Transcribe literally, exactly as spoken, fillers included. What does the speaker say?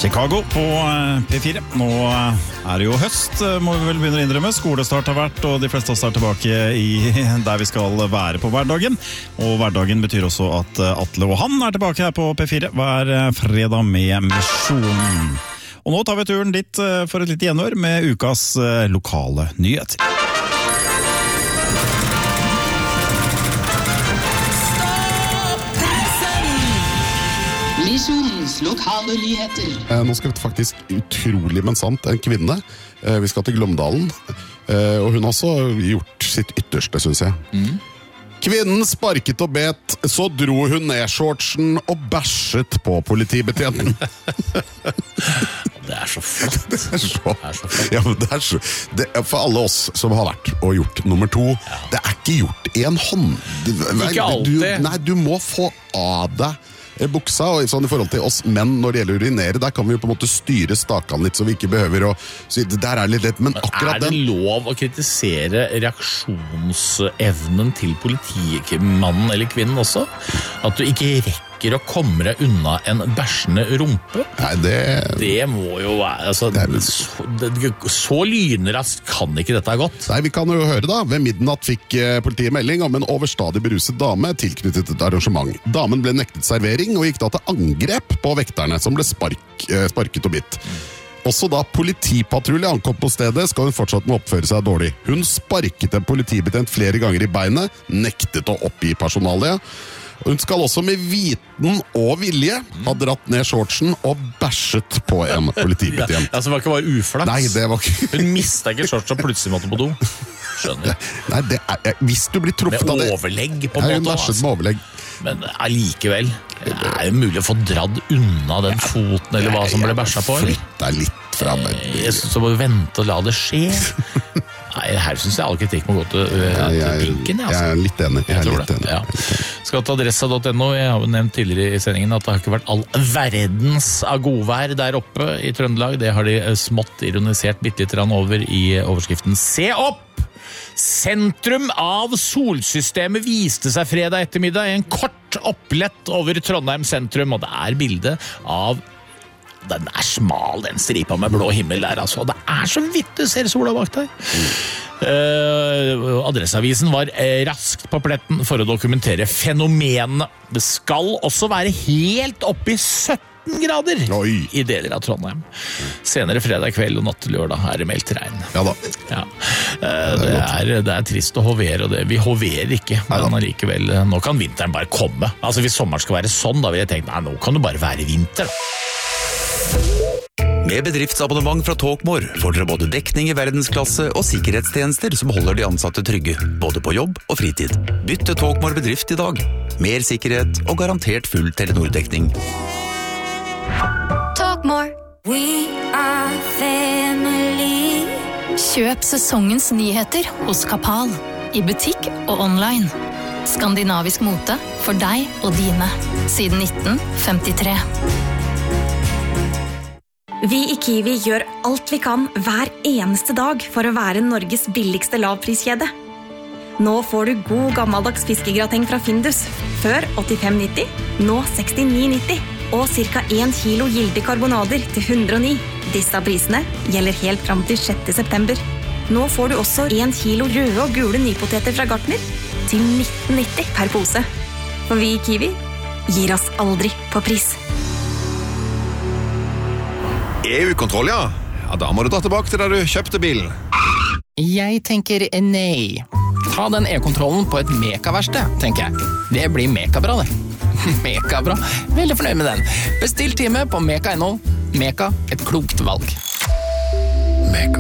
Chicago på P fire. Nå er det jo høst, må vi vel begynne å innrømme. Skolestart har vært, og de fleste av oss er tilbake i der vi skal være på hverdagen. Og hverdagen betyr også at Atle og han er tilbake her på P fire hver fredag med Misjon. Og nå tar vi turen dit for et litt gjenhør med ukas lokale nyheter. Misjonens lokale nyheter. Eh, nå skal vi faktisk utrolig, men sant, en kvinne. Eh, vi skal til Glåmdalen. Eh, og hun har også gjort sitt ytterste, synes jeg. Mm. Kvinnen sparket og bet, så dro hun ned shortsen og bæsjet på politibetjenten. Det er så flott. Det er så, det er så flott. Ja, men det er så, det er for alle oss som har vært og gjort nummer to, ja. Det er ikke gjort i en hånd. Ikke alltid. Du, nei, du må få av deg buksa, og sånn i forhold til oss menn når det gjelder å urinere, der kan vi jo på en måte styre stakan litt, så vi ikke behøver å så der er litt lett, men akkurat den... Er det lov å kritisere reaksjonsevnen til politimannen eller kvinnen også? At du ikke rekker å komme deg unna en bæsjende rumpe? Nei, det... Det må jo være, altså, det er... så, det, så lynraskt kan ikke dette ha gått. Nei, vi kan jo høre da. Ved midnatt fikk politiet melding om en overstadig beruset dame tilknyttet et arrangement. Damen ble nektet servering, og gikk da til angrep på vekterne, som ble spark, sparket og bitt. Mm. Også da politipatrulje ankom på stedet, skal hun fortsatt med oppføre seg dårlig. Hun sparket en politibetjent flere ganger i beinet, nektet å oppgi personalet. Hun skal også med viten og vilje ha dratt ned shortsen og bæsjet på en politibetjent. Ja, altså det var ikke bare uflaks. Nei, det var ikke... Hun mistet ikke shortsen og plutselig måtte på do. Skjønner. Nei, det er... Hvis du blir truffet av det... Med overlegg på en måte. Ja, hun bæsjet med overlegg. Men allikevel, det er jo mulig å få dradd unna den foten eller hva som ble bæsjet på. Flytt deg litt fra meg. Jeg synes du må vente og la det skje. Nei, her synes jeg all kritikk må gå til, uh, til pinken. Jeg, altså. jeg er litt enig. Jeg, jeg er litt enig. Ja. Skal til adressa punktum no. Jeg har jo nevnt tidligere i sendingen at det har ikke vært all verdens av godvær der oppe i Trøndelag. Det har de smått ironisert bitte litt over i overskriften Se opp! Sentrum av solsystemet viste seg fredag ettermiddag i en kort opplett over Trondheim sentrum, og det er bildet av den er smal, den stripa med blå himmel der, altså. Og det er så vidt du ser sola bak der. Mm. Uh, Adresseavisen var raskt på pletten for å dokumentere fenomenene. Det skal også være helt oppe i sytten grader Oi. I deler av Trondheim. Senere fredag kveld og natt til lørdag er det meldt regn. Ja da. Ja. Uh, det, er, det er trist å hovere, og det. Vi hoverer ikke, men allikevel, nå kan vinteren bare komme. Altså hvis sommeren skal være sånn, da vil jeg tenke, nei, nå kan det bare være vinter. Med bedriftsabonnement fra Talkmore får dere både dekning i verdensklasse og sikkerhetstjenester som holder de ansatte trygge, både på jobb og fritid. Bytt til Talkmore bedrift i dag. Mer sikkerhet og garantert full Telenor-dekning. Talkmore. We are family. Kjøp sesongens nyheter hos Kapal. I butikk og online. Skandinavisk mote for deg og dine. Siden nitten femtitre. Vi i Kiwi gjør alt vi kan hver eneste dag for å være Norges billigste lavpriskjede. Nå får du god gammeldags fiskegrateng fra Findus. Før åttifem nitti, nå sekstini nitti. Og cirka en kilo gilde karbonader til hundre og ni. Disse prisene gjelder helt fram til sjette september. Nå får du også en kilo røde og gule nypoteter fra Gartner til nitten nitti per pose. For vi i Kiwi gir oss aldri på pris. E U-kontroll, ja. Ja, da må du dra tilbake til der du kjøpte bilen. Jeg tenker nei. Ta den e-kontrollen på et mekaverksted, tenker jeg. Det blir mekabra, det. Mekabra. Veldig fornøyd med den. Bestill time på meka punktum no. Meka, et klokt valg. Meka.